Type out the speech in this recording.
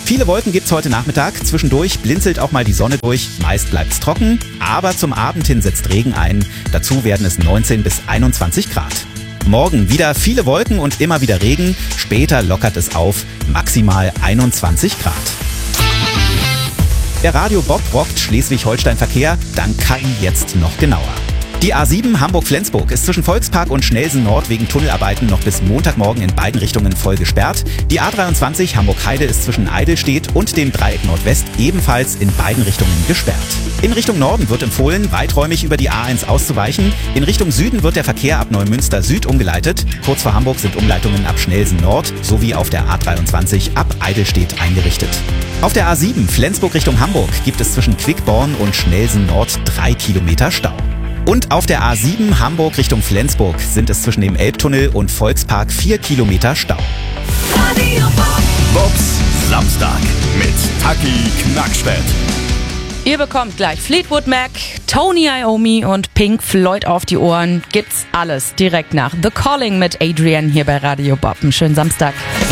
Viele Wolken gibt's heute Nachmittag. Zwischendurch blinzelt auch mal die Sonne durch. Meist bleibt's trocken, aber zum Abend hin setzt Regen ein. Dazu werden es 19 bis 21 Grad. Morgen wieder viele Wolken und immer wieder Regen. Später lockert es auf, maximal 21 Grad. Der Radio Bob rockt Schleswig-Holstein-Verkehr, dann kann jetzt noch genauer. Die A7 Hamburg-Flensburg ist zwischen Volkspark und Schnelsen Nord wegen Tunnelarbeiten noch bis Montagmorgen in beiden Richtungen voll gesperrt. Die A23 Hamburg-Heide ist zwischen Eidelstedt und dem Dreieck Nordwest ebenfalls in beiden Richtungen gesperrt. In Richtung Norden wird empfohlen, weiträumig über die A1 auszuweichen. In Richtung Süden wird der Verkehr ab Neumünster Süd umgeleitet. Kurz vor Hamburg sind Umleitungen ab Schnelsen Nord sowie auf der A23 ab Eidelstedt eingerichtet. Auf der A7 Flensburg Richtung Hamburg gibt es zwischen Quickborn und Schnelsen Nord 3 Kilometer Stau. Und auf der A7 Hamburg Richtung Flensburg sind es zwischen dem Elbtunnel und Volkspark 4 Kilometer Stau. Bobs Samstag mit Taki Knackstedt. Ihr bekommt gleich Fleetwood Mac, Tony Iommi und Pink Floyd auf die Ohren. Gibt's alles direkt nach The Calling mit Adrian hier bei Radio Bob. Einen schönen Samstag.